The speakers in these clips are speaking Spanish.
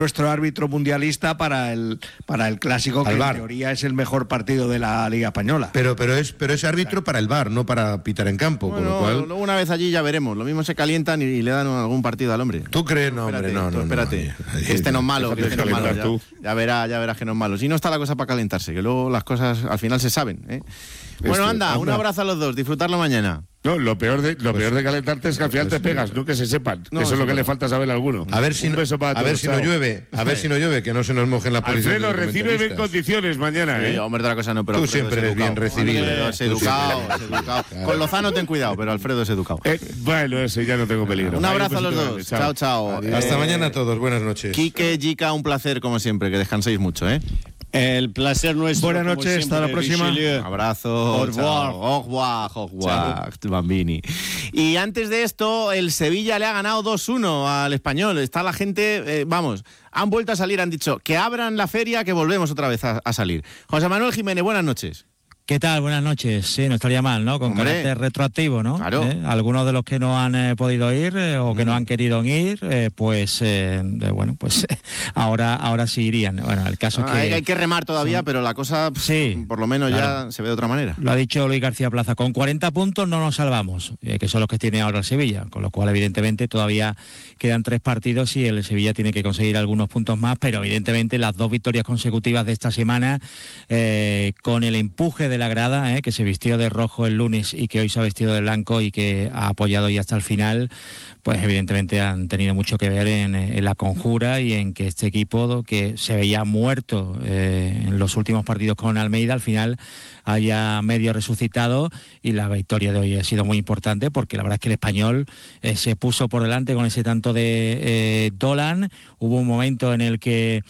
nuestro árbitro mundialista para el clásico, que en teoría es el mejor partido de la Liga Española. Pero es árbitro para el VAR, no para pitar en campo. Bueno, con lo cual... una vez allí ya veremos. Lo mismo se calientan y le dan algún partido al hombre. ¿Tú crees? No, espérate, hombre, no. Espérate. No. Este no es malo. Déjate Este no es malo. tú. Ya verás que no es malo. Si no está la cosa para calentarse, que luego las cosas al final se saben, ¿eh? Bueno, anda, un abrazo a los dos. Disfrutarlo mañana. No, lo peor de calentarte es que al final te pegas, no que se sepan. No, eso es lo que le falta saber a alguno. A ver si no llueve, que no se nos mojen las posiciones. Alfredo, recíbeme en condiciones mañana, ¿eh? Hombre, otra cosa no, pero tú Alfredo siempre eres bien recibido. Es educado. Con Lozano ten cuidado, pero Alfredo es educado. Bueno, ese ya no tengo peligro. Un abrazo a los dos. Chao. Hasta mañana a todos. Buenas noches. Quique, Jica, un placer como siempre. Que descanséis mucho, ¿eh? El placer nuestro. Buenas noches, hasta la próxima. Un abrazo. Au revoir. Au revoir, Bambini. Y antes de esto, el Sevilla le ha ganado 2-1 al Español. Está la gente, han vuelto a salir, han dicho que abran la feria, que volvemos otra vez a salir. José Manuel Jiménez, buenas noches. ¿Qué tal? Buenas noches. Sí, no estaría mal, ¿no? Con carácter retroactivo, ¿no? Claro. Algunos de los que no han podido ir o que no han querido ir, pues ahora sí irían. Bueno, el caso es que... Hay que remar todavía, pero la cosa, por lo menos ya se ve de otra manera. Lo ha dicho Luis García Plaza, con 40 puntos no nos salvamos, que son los que tiene ahora el Sevilla, con lo cual evidentemente todavía quedan 3 partidos y el Sevilla tiene que conseguir algunos puntos más, pero evidentemente las 2 victorias consecutivas de esta semana, con el empuje de la grada, que se vistió de rojo el lunes y que hoy se ha vestido de blanco y que ha apoyado ya hasta el final, pues evidentemente han tenido mucho que ver en la conjura y en que este equipo, que se veía muerto en los últimos partidos con Almeida, al final haya medio resucitado, y la victoria de hoy ha sido muy importante porque la verdad es que el Español se puso por delante con ese tanto de Dolan. Hubo un momento en el que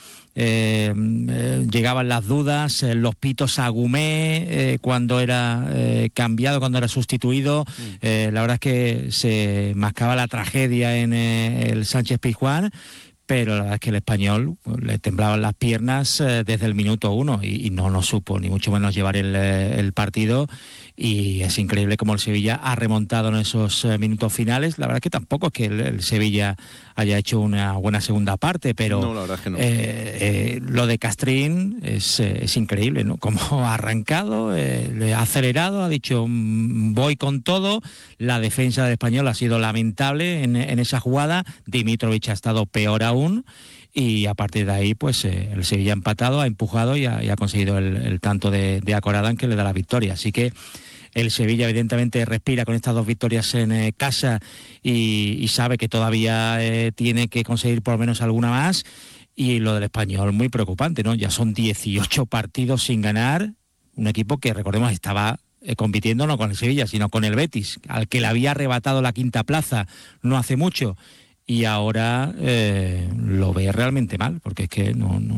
llegaban las dudas, los pitos a Gumé cuando era cambiado, cuando era sustituido. La verdad es que se mascaba la tragedia en el Sánchez Pizjuán, pero la verdad es que el Español le temblaban las piernas desde el minuto 1 y no supo ni mucho menos llevar el partido, y es increíble cómo el Sevilla ha remontado en esos minutos finales. La verdad es que tampoco es que el Sevilla haya hecho una buena segunda parte, pero no, la verdad es que no. Lo de Castrín es increíble, ¿no? Como ha arrancado, le ha acelerado, ha dicho voy con todo. La defensa del Español ha sido lamentable en esa jugada. Dimitrovic ha estado peor aún, y a partir de ahí pues el Sevilla ha empatado, ha empujado y ha conseguido el tanto de Akoradan, que le da la victoria. Así que el Sevilla evidentemente respira con estas 2 victorias en casa y sabe que todavía tiene que conseguir por lo menos alguna más. Y lo del Español muy preocupante, ¿no? Ya son 18 partidos sin ganar, un equipo que, recordemos, estaba compitiendo no con el Sevilla, sino con el Betis, al que le había arrebatado la 5ª plaza no hace mucho. Y ahora lo ve realmente mal, porque es que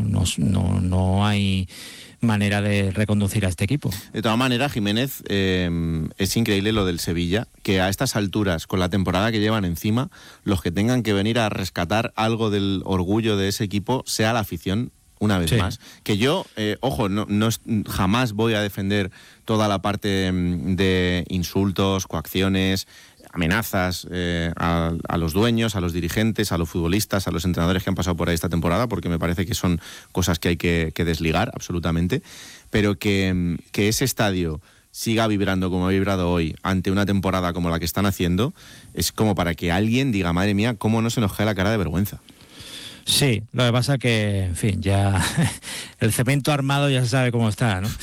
no hay manera de reconducir a este equipo. De todas maneras, Jiménez, es increíble lo del Sevilla, que a estas alturas, con la temporada que llevan encima, los que tengan que venir a rescatar algo del orgullo de ese equipo sea la afición, una vez más. Que yo, jamás voy a defender toda la parte de insultos, coacciones, amenazas a los dueños, a los dirigentes, a los futbolistas, a los entrenadores que han pasado por ahí esta temporada, porque me parece que son cosas que hay que desligar absolutamente, pero que ese estadio siga vibrando como ha vibrado hoy ante una temporada como la que están haciendo, es como para que alguien diga, madre mía, cómo no se nos cae la cara de vergüenza. Sí, lo que pasa que, en fin, ya el cemento armado ya se sabe cómo está, ¿no?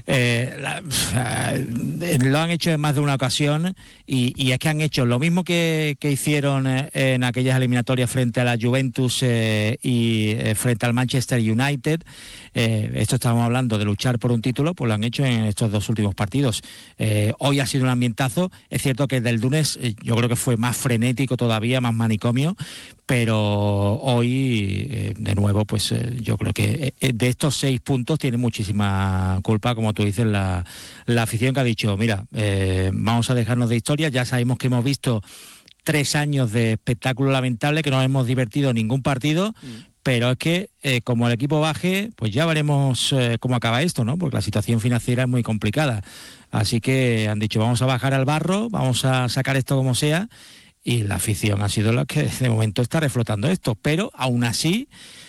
Lo han hecho en más de una ocasión y es que han hecho lo mismo que hicieron en aquellas eliminatorias frente a la Juventus y frente al Manchester United. Esto estamos hablando de luchar por un título, pues lo han hecho en estos 2 últimos partidos. Hoy ha sido un ambientazo. Es cierto que el del lunes yo creo que fue más frenético todavía, más manicomio, pero hoy de nuevo pues yo creo que de estos 6 puntos tiene muchísima culpa, como tú dices, la afición, que ha dicho mira, vamos a dejarnos de historias. Ya sabemos que hemos visto 3 años de espectáculo lamentable, que no hemos divertido en ningún partido, pero es que como el equipo baje, pues ya veremos cómo acaba esto, ¿no? Porque la situación financiera es muy complicada. Así que han dicho, vamos a bajar al barro, vamos a sacar esto como sea, y la afición ha sido la que de momento está reflotando esto. Pero aún así,